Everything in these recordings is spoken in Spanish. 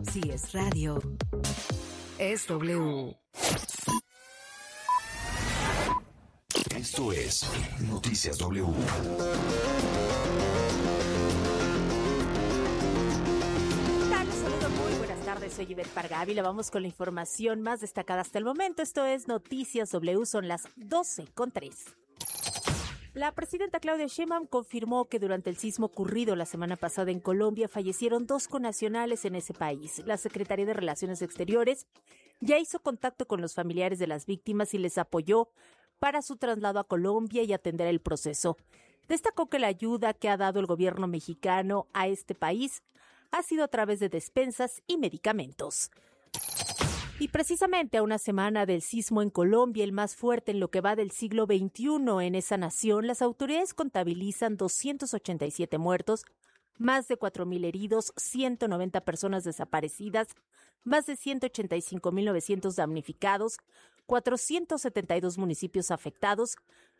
Si es radio, es W. Esto es Noticias W. Buenas tardes, soy Ivette Parga Ávila. Vamos con la información más destacada hasta el momento. Esto es Noticias W, son las 12:03. La presidenta Claudia Sheinbaum confirmó que durante el sismo ocurrido la semana pasada en Colombia fallecieron 2 connacionales en ese país. La Secretaría de Relaciones Exteriores ya hizo contacto con los familiares de las víctimas y les apoyó para su traslado a Colombia y atender el proceso. Destacó que la ayuda que ha dado el gobierno mexicano a este país ha sido a través de despensas y medicamentos. Y precisamente a una semana del sismo en Colombia, el más fuerte en lo que va del siglo XXI en esa nación, las autoridades contabilizan 287 muertos, más de 4,000 heridos, 190 personas desaparecidas, más de 185,900 damnificados, 472 municipios afectados,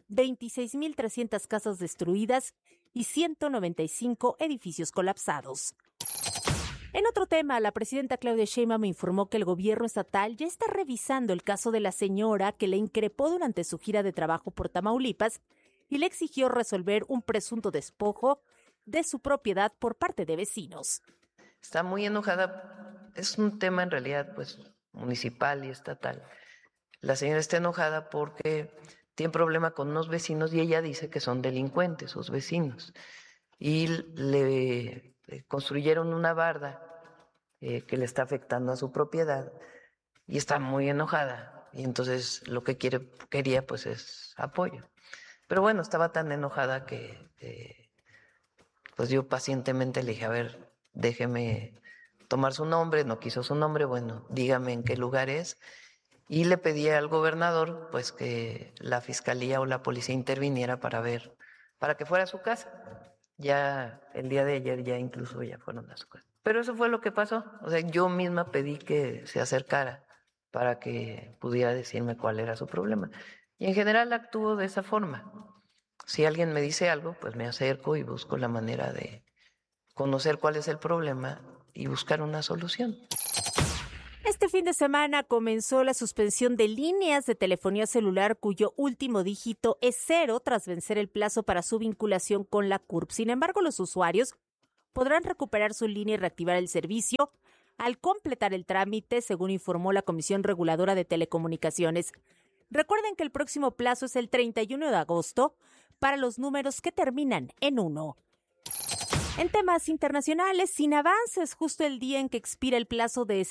26,300 casas destruidas y 195 edificios colapsados. En otro tema, la presidenta Claudia Sheinbaum informó que el gobierno estatal ya está revisando el caso de la señora que le increpó durante su gira de trabajo por Tamaulipas y le exigió resolver un presunto despojo de su propiedad por parte de vecinos. Está muy enojada. Es un tema en realidad pues municipal y estatal. La señora está enojada porque tiene problema con unos vecinos y ella dice que son delincuentes sus vecinos. Y le construyeron una barda que le está afectando a su propiedad y está muy enojada. Y entonces lo que quería pues es apoyo. Pero bueno, estaba tan enojada que pues yo pacientemente le dije, a ver, déjeme tomar su nombre. No quiso su nombre, bueno, dígame en qué lugar es. Y le pedí al gobernador pues que la fiscalía o la policía interviniera para que fuera a su casa. Ya el día de ayer ya incluso ya fueron a su casa. Pero eso fue lo que pasó. O sea, yo misma pedí que se acercara para que pudiera decirme cuál era su problema. Y en general actúo de esa forma. Si alguien me dice algo, pues me acerco y busco la manera de conocer cuál es el problema y buscar una solución. Este fin de semana comenzó la suspensión de líneas de telefonía celular cuyo último dígito es 0 tras vencer el plazo para su vinculación con la CURP. Sin embargo, los usuarios podrán recuperar su línea y reactivar el servicio al completar el trámite, según informó la Comisión Reguladora de Telecomunicaciones. Recuerden que el próximo plazo es el 31 de agosto para los números que terminan en 1. En temas internacionales, sin avances, justo el día en que expira el plazo de